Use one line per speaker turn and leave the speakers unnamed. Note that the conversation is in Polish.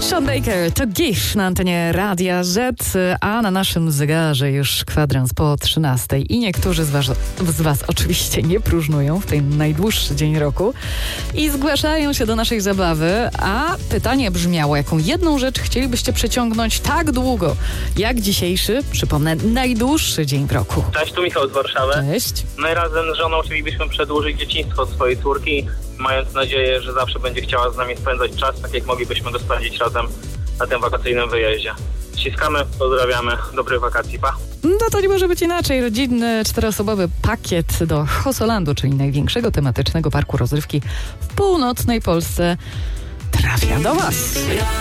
Sean Baker to GIF na antenie Radia Z, a na naszym zegarze już kwadrans po 13. I niektórzy z was oczywiście nie próżnują w ten najdłuższy dzień roku i zgłaszają się do naszej zabawy, a pytanie brzmiało, jaką jedną rzecz chcielibyście przeciągnąć tak długo, jak dzisiejszy, przypomnę, najdłuższy dzień w roku.
Cześć, tu Michał z Warszawy.
Cześć.
My razem z żoną chcielibyśmy przedłużyć dzieciństwo swojej córki, mając nadzieję, że zawsze będzie chciała z nami spędzać czas, tak jak moglibyśmy go spędzić razem na tym wakacyjnym wyjeździe. Ściskamy, pozdrawiamy, dobrych wakacji, pa!
No to nie może być inaczej. Rodzinny 4-osobowy pakiet do Hosolandu, czyli największego tematycznego parku rozrywki w północnej Polsce, trafia do was.